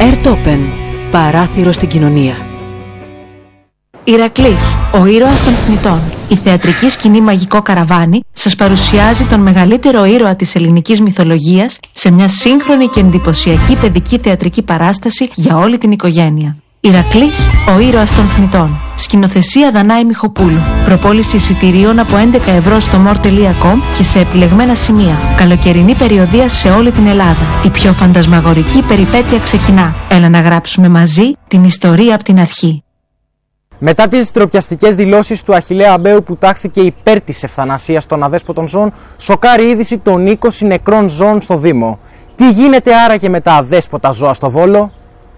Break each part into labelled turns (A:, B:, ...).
A: Airtopen, παράθυρο στην κοινωνία. Ηρακλής, ο ήρωας των θνητών. Η θεατρική σκηνή Μαγικό Καραβάνι σας παρουσιάζει τον μεγαλύτερο ήρωα της ελληνικής μυθολογίας σε μια σύγχρονη και εντυπωσιακή παιδική θεατρική παράσταση για όλη την οικογένεια. Ηρακλής, ο ήρωας των θνητών. Σκηνοθεσία Δανάη Μιχοπούλου. Προπόληση εισιτηρίων από 11 ευρώ στο more.com και σε επιλεγμένα σημεία. Καλοκαιρινή περιοδεία σε όλη την Ελλάδα. Η πιο φαντασμαγορική περιπέτεια ξεκινά. Έλα να γράψουμε μαζί την ιστορία από την αρχή.
B: Μετά τις ντροπιαστικές δηλώσεις του Αχιλλέα Αμπαίου που τάχθηκε υπέρ της ευθανασίας των αδέσποτων ζώων, σοκάρει είδηση των 20 νεκρών ζώων στο Δήμο. Τι γίνεται άραγε με τα αδέσποτα ζώα στο Βόλο?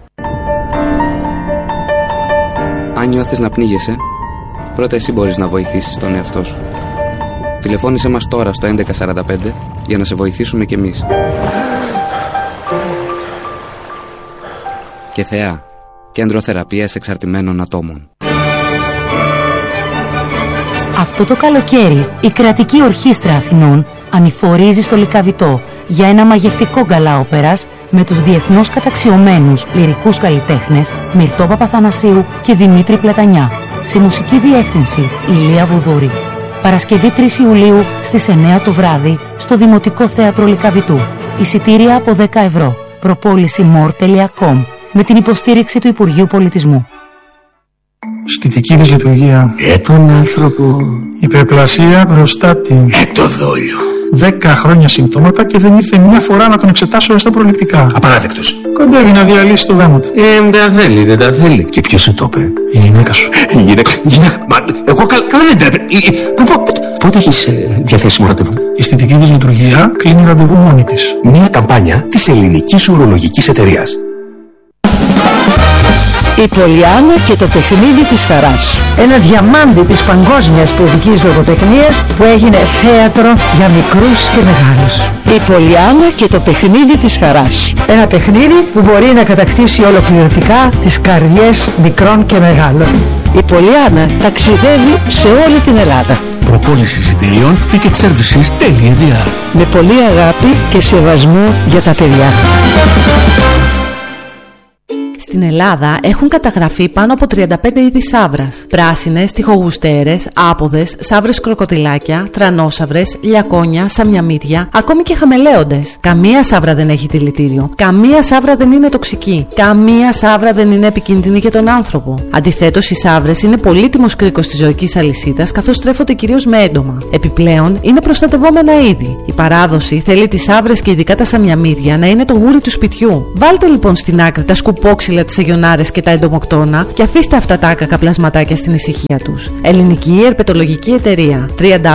C: Αν νιώθεις να πνίγεσαι, πρώτα εσύ μπορείς να βοηθήσεις τον εαυτό σου. Τηλεφώνησέ μας τώρα στο 1145 για να σε βοηθήσουμε κι εμείς. Και ΘΕΑ, Κέντρο Θεραπείας Εξαρτημένων Ατόμων.
D: Αυτό το καλοκαίρι η Κρατική Ορχήστρα Αθηνών ανηφορίζει στο Λυκαβητό για ένα μαγευτικό γκαλά όπερας με τους διεθνώς καταξιωμένους λυρικούς καλλιτέχνες Μυρτώ Παπαθανασίου και Δημήτρη Πλατανιά. Σε μουσική διεύθυνση Ηλία Βουδούρη. Παρασκευή 3 Ιουλίου στις 9 το βράδυ στο Δημοτικό Θέατρο Λυκαβητού. Εισιτήρια από 10 ευρώ. Προπόληση more.com με την υποστήριξη του Υπουργείου Πολιτισμού.
E: Στη δική της λειτουργία.
F: Τον άνθρωπο.
E: Υπερπλασία προστάτη.
F: Το δόλιο.
E: 10 χρόνια συμπτώματα και δεν ήρθε μια φορά να τον εξετάσω ωστό προληπτικά.
F: Απαράδεκτος.
E: Κοντεύει να διαλύσει το γάμο του.
F: Δεν τα θέλει. Και ποιος σου το είπε?
E: Η γυναίκα σου.
F: Η γυναίκα. Μα εγώ καλά δεν τρέπε. Πότε έχεις διαθέσιμο ραντεβού?
E: Η αισθητική της λειτουργία κλείνει ραντεβού μόνη της.
F: Μια καμπάνια της Ελληνικής Ουρολογικής Εταιρείας.
G: Η Πολιάννα και το παιχνίδι της χαράς. Ένα διαμάντι της παγκόσμιας παιδικής λογοτεχνίας που έγινε θέατρο για μικρούς και μεγάλους. Η Πολιάννα και το παιχνίδι της χαράς. Ένα παιχνίδι που μπορεί να κατακτήσει ολοκληρωτικά τις καρδιές μικρών και μεγάλων. Η Πολιάννα ταξιδεύει σε όλη την Ελλάδα.
F: Προπόληση εισιτηρίων ticketservices.gr.
G: Με πολύ αγάπη και σεβασμό για τα παιδιά.
H: Στην Ελλάδα έχουν καταγραφεί πάνω από 35 είδη σαύρας. Πράσινες, τοιχογουστέρες, άποδες, σαύρες κροκοδιλάκια, τρανόσαυρες, λιακόνια, σαμιαμίδια, ακόμη και χαμελέοντες. Καμία σαύρα δεν έχει δηλητήριο. Καμία σαύρα δεν είναι τοξική. Καμία σαύρα δεν είναι επικίνδυνη για τον άνθρωπο. Αντιθέτως, οι σαύρες είναι πολύτιμος κρίκος της ζωικής αλυσίδας, καθώς τρέφονται κυρίως με έντομα. Επιπλέον, είναι προστατευόμενα είδη. Η παράδοση θέλει τις σαύρες και ειδικά τα σαμιαμίδια να είναι το γούρι του σπιτιού. Βάλτε λοιπόν στην άκρη τα σκουπόξυλα, τις αγιονάρες και τα εντομοκτώνα και αφήστε αυτά τα άκακα πλασματάκια στην ησυχία τους. Ελληνική Ερπετολογική Εταιρεία.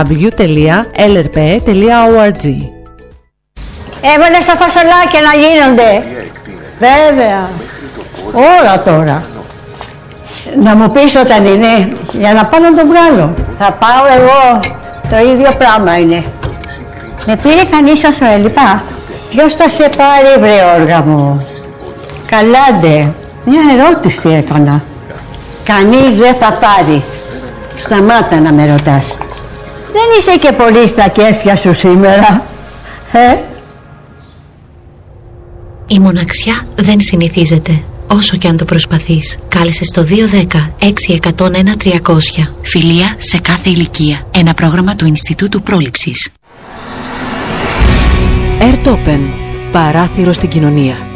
H: www.lrp.org.
I: Έβαλε στα φασολάκια να γίνονται. Βέβαια. Όλα τώρα. Να μου πεις όταν είναι, για να πάω να το βγάλω. Θα πάω εγώ. Το ίδιο πράγμα είναι. Με πήρε κανείς όσο έλειπα? Ποιος θα σε πάρει, βρε όργα μου? Καλάντε, μια ερώτηση έκανα. Κανείς δεν θα πάρει. Σταμάτα να με ρωτάς. Δεν είσαι και πολύ στα κέφια σου σήμερα,
J: Η μοναξιά δεν συνηθίζεται, όσο και αν το προσπαθείς. Κάλεσε στο 210-6101-300.
K: Φιλία σε κάθε ηλικία. Ένα πρόγραμμα του Ινστιτούτου Πρόληψης.
A: Airtopen, παράθυρο στην κοινωνία.